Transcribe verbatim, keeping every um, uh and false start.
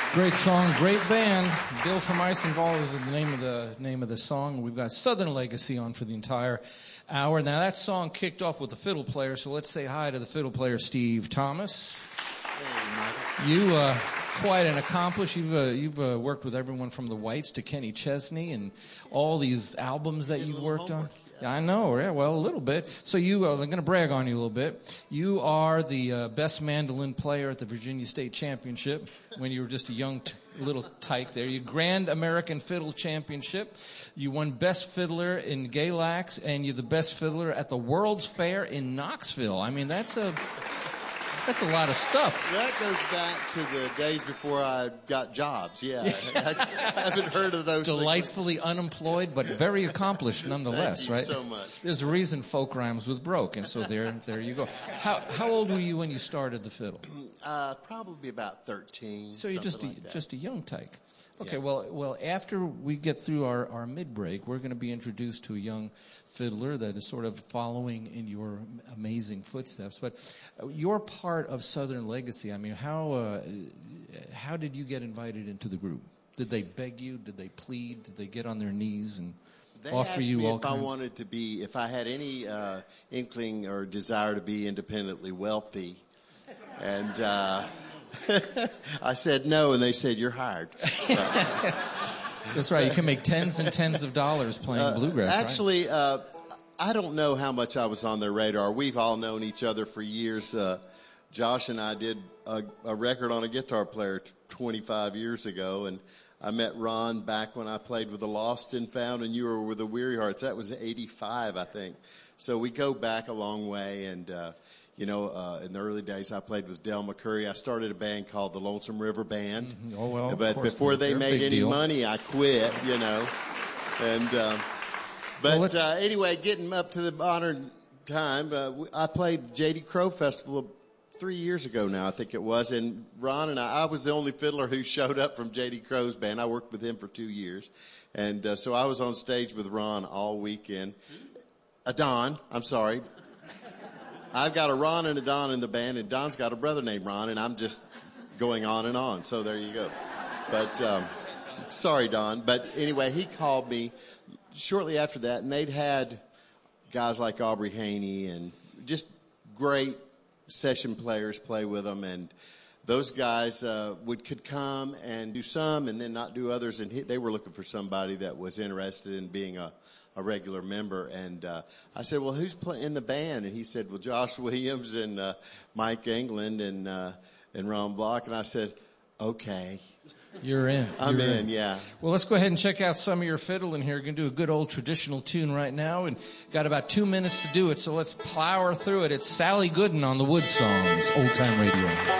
Great song, great band. Bill from Eisenwald is the name of the name of the song. We've got Southern Legacy on for the entire hour. Now that song kicked off with the fiddle player, so let's say hi to the fiddle player, Steve Thomas. Hey, you uh, quite an accomplished. You've uh, you've uh, worked with everyone from the Whites to Kenny Chesney and all these albums that you've worked on. Yeah, I know, yeah, well, a little bit. So you, uh, I'm going to brag on you a little bit. You are the uh, best mandolin player at the Virginia State Championship when you were just a young t- little tyke there. You Grand American Fiddle Championship. You won Best Fiddler in Galax, and you're the best fiddler at the World's Fair in Knoxville. I mean, that's a... That's a lot of stuff. That goes back to the days before I got jobs, yeah. I, I haven't heard of those Delightfully things. Unemployed, but very accomplished nonetheless, Thank you right? so much. There's a reason folk rhymes with broke, and so there there you go. How how old were you when you started the fiddle? Uh, probably about thirteen. So you're just a, like just a young tyke. Okay, yeah. well, well, after we get through our, our mid-break, we're going to be introduced to a young fiddler that is sort of following in your amazing footsteps. But you're part of Southern Legacy. I mean, how uh, how did you get invited into the group? Did they beg you? Did they plead? Did they get on their knees and they offer asked you me all if kinds? I wanted to be, if I had any uh, inkling or desire to be independently wealthy, and. Uh, I said no, and they said, you're hired. That's right. You can make tens and tens of dollars playing uh, bluegrass, Actually, right? uh, I don't know how much I was on their radar. We've all known each other for years. Uh, Josh and I did a, a record on a guitar player twenty-five years ago, and I met Ron back when I played with the Lost and Found, and you were with the Weary Hearts. That was eighty-five, I think. So we go back a long way, and... Uh, You know, uh, in the early days, I played with Del McCurry. I started a band called the Lonesome River Band. Mm-hmm. Oh, well, but before they made any deal. money, I quit, you know. And uh, But well, uh, anyway, getting up to the modern time, uh, I played J D Crowe Festival three years ago now, I think it was. And Ron and I, I was the only fiddler who showed up from J D Crowe's band. I worked with him for two years. And uh, so I was on stage with Ron all weekend. Uh, Don, I'm sorry. I've got a Ron and a Don in the band, and Don's got a brother named Ron, and I'm just going on and on. So there you go. But um, sorry, Don. But anyway, he called me shortly after that, and they'd had guys like Aubrey Haney and just great session players play with them, and those guys uh, would could come and do some and then not do others, and he, they were looking for somebody that was interested in being a a regular member. And uh, I said, well, who's play- in the band? And he said, well, Josh Williams and uh, Mike England and uh, and Ron Block. And I said, okay. You're in. I'm You're in, in, yeah. Well, let's go ahead and check out some of your fiddle in here. We're going to do a good old traditional tune right now, and got about two minutes to do it, so let's plow her through it. It's Sally Gooden on the Wood Songs, Old Time Radio.